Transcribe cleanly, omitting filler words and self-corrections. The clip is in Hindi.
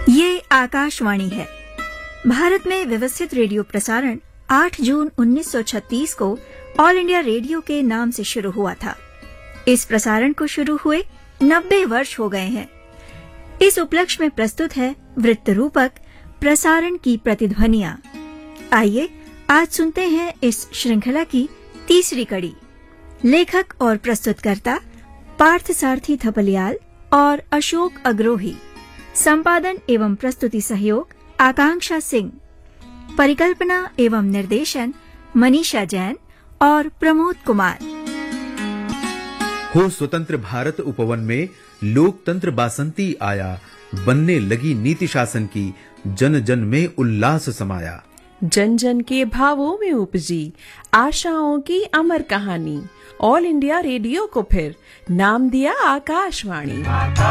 ये आकाशवाणी है। भारत में व्यवस्थित रेडियो प्रसारण 8 जून 1936 को ऑल इंडिया रेडियो के नाम से शुरू हुआ था। इस प्रसारण को शुरू हुए 90 वर्ष हो गए हैं। इस उपलक्ष्य में प्रस्तुत है वृत्त रूपक प्रसारण की प्रतिध्वनियां। आइए आज सुनते हैं इस श्रृंखला की तीसरी कड़ी। लेखक और प्रस्तुतकर्ता पार्थ सारथी थपलियाल और अशोक अग्रोही। संपादन एवं प्रस्तुति सहयोग आकांक्षा सिंह। परिकल्पना एवं निर्देशन मनीषा जैन और प्रमोद कुमार। हो स्वतंत्र भारत उपवन में लोकतंत्र बासंती आया, बनने लगी नीति शासन की, जन जन में उल्लास समाया। जन जन के भावों में उपजी आशाओं की अमर कहानी। ऑल इंडिया रेडियो को फिर नाम दिया आकाशवाणी।